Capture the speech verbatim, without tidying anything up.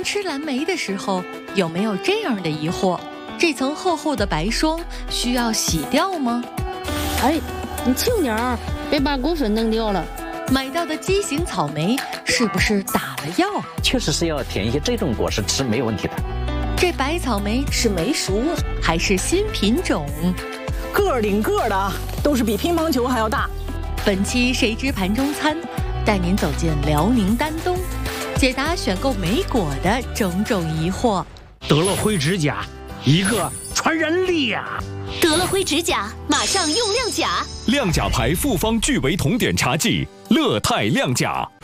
吃蓝莓的时候，有没有这样的疑惑？这层厚厚的白霜需要洗掉吗？ 哎，你轻点儿，别把果粉弄掉了。 买到的畸形草莓是不是打了药？ 确实是要舔一些这种果实吃没有问题的。 这白草莓是没熟还是新品种？ 个儿顶个儿的，都是比乒乓球还要大。 本期谁知盘中餐，带您走进辽宁丹东，解答选购莓果的种种疑惑。 得了灰指甲，一个传染力呀！ 得了灰指甲，马上用亮甲。 亮甲牌复方聚维酮碘茶剂，乐泰亮甲。